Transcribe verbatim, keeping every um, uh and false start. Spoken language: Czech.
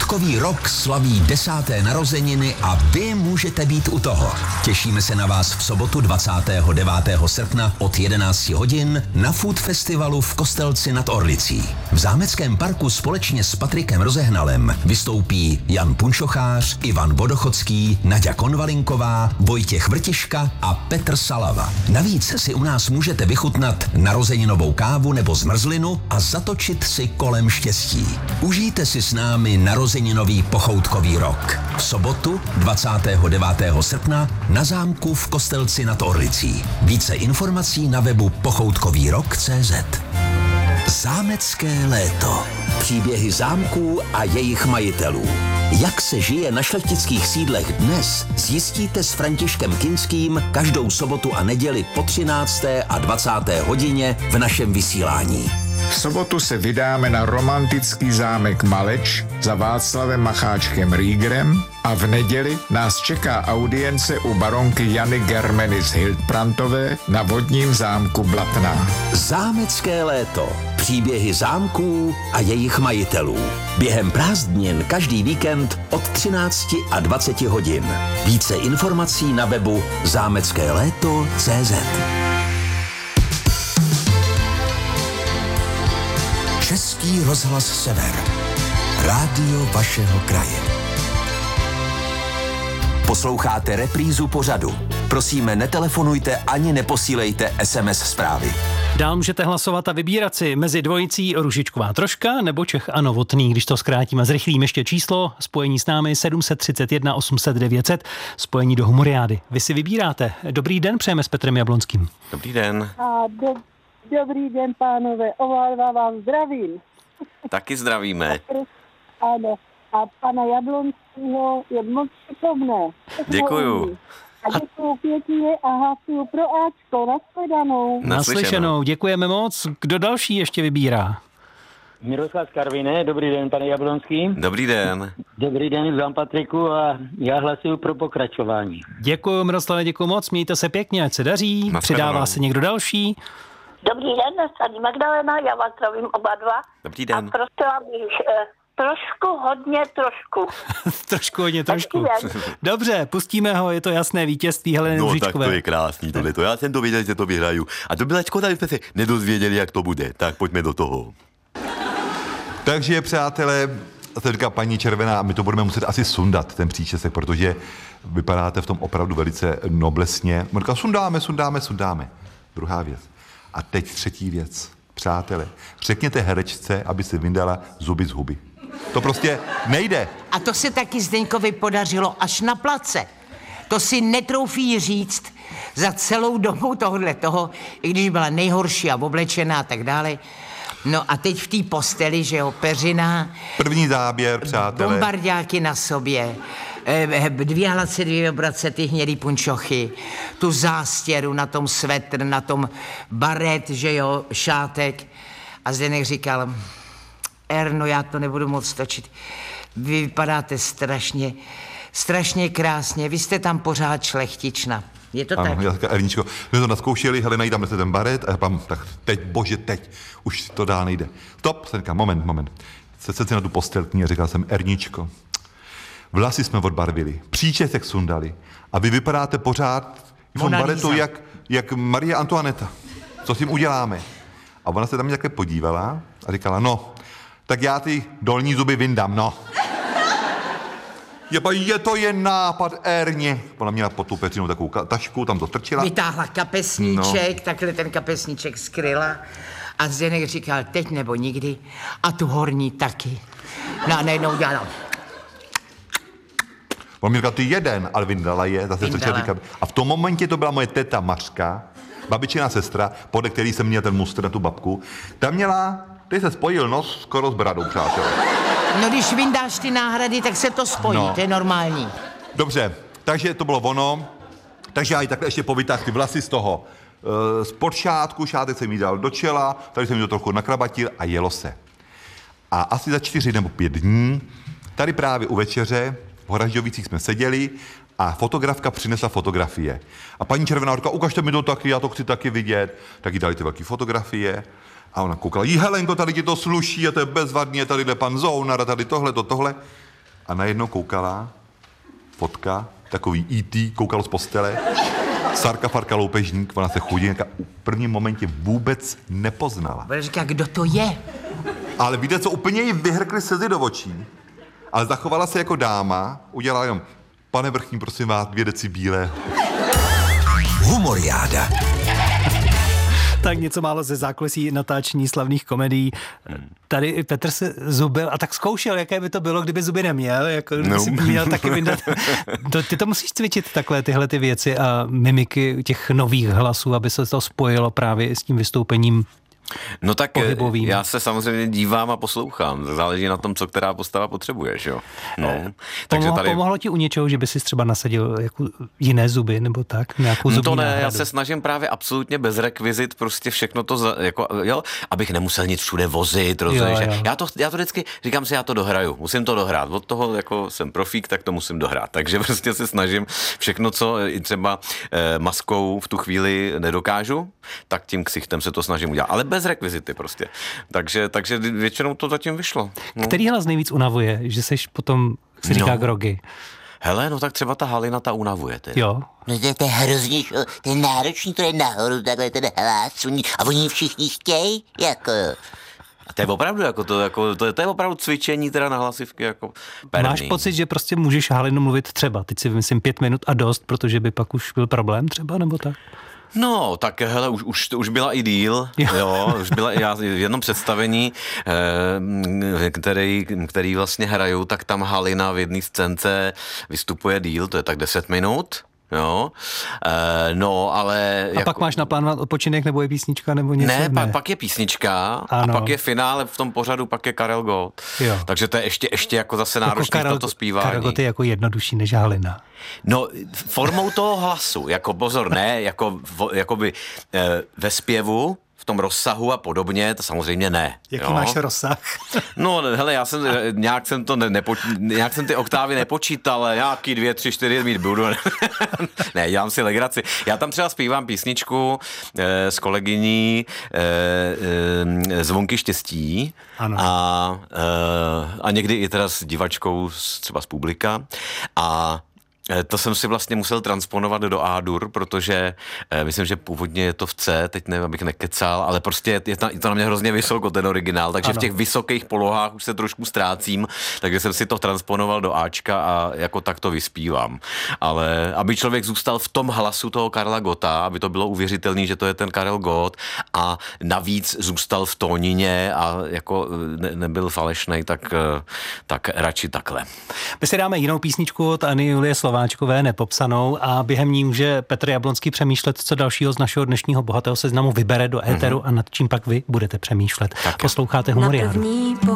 Pochoutkový rok slaví desáté narozeniny a vy můžete být u toho. Těšíme se na vás v sobotu dvacátého devátého srpna od jedenácti hodin na Food Festivalu v Kostelci nad Orlicí. V Zámeckém parku společně s Patrikem Rozehnalem vystoupí Jan Punčochář, Ivan Vodochodský, Naďa Konvalinková, Vojtěch Vrtiška a Petr Salava. Navíc si u nás můžete vychutnat narozeninovou kávu nebo zmrzlinu a zatočit si kolem štěstí. Užijte si s námi narozeninový pochoutkový rok. V sobotu dvacátého devátého srpna na zámku v Kostelci nad Orlicí. Více informací na webu pochoutkový rok tečka cé zet. Zámecké léto. Příběhy zámků a jejich majitelů. Jak se žije na šlechtických sídlech dnes, zjistíte s Františkem Kinským každou sobotu a neděli po třinácté a dvacáté hodině v našem vysílání. V sobotu se vydáme na romantický zámek Maleč za Václavem Macháčkem Riegerem a v neděli nás čeká audience u baronky Jany Germeny z Hildbrandtové na vodním zámku Blatná. Zámecké léto. Příběhy zámků a jejich majitelů. Během prázdnin každý víkend od třinácti a dvaceti hodin. Více informací na webu zámecké léto tečka cé zet. Český rozhlas Sever. Rádio vašeho kraje. Posloucháte reprízu pořadu. Prosíme, netelefonujte ani neposílejte es em es zprávy. Dál můžete hlasovat a vybírat si mezi dvojicí Růžičková Troška nebo Čech a Novotný, když to zkrátíme. Zrychlím ještě číslo, spojení s námi sedm set třicet jedna osm set devět set, spojení do Humoriády. Vy si vybíráte. Dobrý den, přejeme s Petrem Jablonským. Dobrý den. A do, dobrý den, pánové, oba vám zdravím. Taky zdravíme. Ano, a pana Jablonského je moc šikovné. Děkuju. A děkuju pěkně a hlasuju pro Ačko. Nashledanou. Naslyšenou, děkujeme moc. Kdo další ještě vybírá? Miroslav z Karviné, dobrý den, pane Jablonský. Dobrý den. Dobrý den, vám Patriku a já hlasuju pro pokračování. Děkuju, Miroslave, děkuju moc, mějte se pěkně, ať se daří. Přidává se někdo další? Dobrý den, tady Magdalena, já vás zdravím oba dva. Dobrý den. A prosila bych eh, trošku, hodně trošku. trošku, hodně trošku. Dobře, pustíme ho, je to jasné vítězství Heleny Růžičkové. No tak to je krásný tohleto, já jsem to věděl, že to vyhraju. A to byla škoda, že jsme se nedozvěděli, jak to bude. Tak pojďme do toho. Takže, přátelé, se říká paní Červená, my to budeme muset asi sundat, ten příčesek, protože vypadáte v tom opravdu velice noblesně. Říká, sundáme, sundáme, sundáme. Druhá věc. A teď třetí věc. Přátelé, řekněte herečce, aby si vyndala zuby z huby. To prostě nejde. A to se taky Zdeňkovi podařilo až na place. To si netroufí říct za celou dobu tohle toho, i když byla nejhorší a oblečená a tak dále. No a teď v té posteli, že jo, peřina. První záběr, přátelé. Bombardáky na sobě. Dvě hladce, dvě obrace, ty hnědý punčochy, tu zástěru na tom svetr, na tom baret, že jo, šátek. A Zdeněk říkal, Erno, já to nebudu moc točit. Vy vypadáte strašně, strašně krásně, vy jste tam pořád šlechtična. Je to ano, tak? Já říkám, Erničko, my to naskoušeli, Helena, jí tam ten baret a já pám, tak teď, bože, teď, už to dál nejde. Stop, jsem říkal, moment, moment. Sedl si na tu posteltní a říkal jsem, Erničko, vlasy jsme odbarvili, příčesek sundali a vy vypadáte pořád v tom baretu jak, jak Marie Antoineta. Co s tím uděláme? A ona se tam nějaké podívala a říkala, no, tak já ty dolní zuby vyndám, no. Jeba, je to jen nápad, Erně. Ona měla pod tu peřinou takovou tašku, tam to strčila. Vytáhla kapesníček, no. Takhle ten kapesníček skryla a Zdeněk říkal, teď nebo nikdy a tu horní taky. No a najednou dělala. On mi říkal, ty jeden, ale vyndala je, zase strčila říkat. A v tom momentě to byla moje teta Mařka, babičina sestra, podle který jsem měl ten mustr na tu babku. Ta měla, teď se spojil nos skoro s bradou, přátelé. No když vyndáš ty náhrady, tak se to spojí, no. To je normální. Dobře, takže to bylo ono. Takže já ji takhle ještě povytáhl ty vlasy z toho e, z podšátku, šátek jsem jí dal do čela, tady jsem jí to trochu nakrabatil a jelo se. A asi za čtyři nebo pět dní, tady právě u večeře, v Horažďovicích jsme seděli a fotografka přinesla fotografie. A paní Červená říká, ukažte mi to taky, já to chci taky vidět. Tak jí dali ty velké fotografie. A ona koukala, jí Helenko, tady ti to sluší, a to je bezvadně, tady pan Zounar, a tady tohle, to tohle. a najednou koukala fotka, takový í té, koukal z postele, Sarka Farka loupežník, ona se chudinka v prvním momentě vůbec nepoznala. Bude říkat, kdo to je? Ale víte co, úplně jí vyhrkly slzy do očí, ale zachovala se jako dáma, udělala jenom, pane vrchní, prosím vás, dvě deci bílého. Humoriáda. Tak něco málo ze zákulisí natáčení slavných komedií. Tady Petr se zubil a tak zkoušel, jaké by to bylo, kdyby zuby neměl, jako kdyby No. si měl taky vyndat. To, ty to musíš cvičit takhle, tyhle ty věci a mimiky těch nových hlasů, aby se to spojilo právě s tím vystoupením. No tak pohybovým. já se samozřejmě dívám a poslouchám. Záleží na tom, co která postava potřebuje, že jo? No. Takže Pomohlo, tady... pomohlo ti u něčeho, že by si třeba nasadil jako jiné zuby nebo tak? Nějakou No zubní to ne, náhradu? já se snažím právě absolutně bez rekvizit prostě všechno to, za, jako, jo, abych nemusel nic všude vozit, rozumíš? Jo, jo. Já to, já to vždycky, říkám si, já to dohraju, musím to dohrát. Od toho, jako jsem profík, tak to musím dohrát. Takže prostě se snažím všechno, co i třeba eh, maskou v tu chvíli nedokážu, tak tím ksichtem se to snažím udělat. Ale bez rekvizity prostě. Takže, takže většinou to zatím vyšlo. No. Který hlas nejvíc unavuje, že seš potom, jak se říká, No. grogy? Hele, no tak třeba ta Halina, ta unavuje. Tedy. Jo. No to, to je hrozně, šo- to je náročný, to je nahoru, takhle ten hlas, oni- a oni všichni chtějí, jako... A to je opravdu, jako to, jako, to, je, to je opravdu cvičení teda na hlasivky, jako perný. Máš pocit, že prostě můžeš Halinu mluvit třeba, teď si vymyslím pět minut a dost, protože by pak už byl problém třeba, nebo tak? No, tak hele, už, už, už byla i díl, Jo. jo, už byla já v jednom představení, eh, který, který vlastně hraju, tak tam Halina v jedné scénce vystupuje díl, to je tak deset minut. Jo, e, no, ale... A pak máš naplánovat odpočinek, nebo je písnička, nebo něco? Ne, pak, pak je písnička Ano. a pak je finále v tom pořadu, pak je Karel Gott. Jo. Takže to je ještě, ještě jako zase Jako náročný Karel, toto zpívání. Karel Gott je jako jednodušší než Halina. No, formou toho hlasu, jako pozor, ne, jako, jakoby e, ve zpěvu, v tom rozsahu a podobně, to samozřejmě ne. Jaký jo? máš rozsah? No, hele, já jsem, nějak jsem to ne, nepo, nějak jsem ty oktávy nepočítal, ale nějaký dvě, tři, čtyři mít budu. Ne, dělám si legraci. Já tam třeba zpívám písničku eh, s kolegyní eh, eh, Zvonky štěstí Ano. a, eh, a někdy i teda s divačkou z, třeba z publika a to jsem si vlastně musel transponovat do A-dur, protože eh, myslím, že původně je to v C, teď nevím, abych nekecal, ale prostě je, je, ta, je to na mě hrozně vysoko, ten originál, takže Ano. v těch vysokých polohách už se trošku ztrácím, takže jsem si to transponoval do Ačka a jako tak to vyspívám. Ale aby člověk zůstal v tom hlasu toho Karla Gotta, aby to bylo uvěřitelný, že to je ten Karel Gott a navíc zůstal v tónině a jako ne, nebyl falešnej, tak, eh, tak radši takhle. My si dáme jinou písničku od Anny Julie Slováčkové, nepopsanou, a během ní může Petr Jablonský přemýšlet, co dalšího z našeho dnešního bohatého seznamu vybere do éteru mm-hmm. a nad čím pak vy budete přemýšlet. Tak. Posloucháte Humoriádu.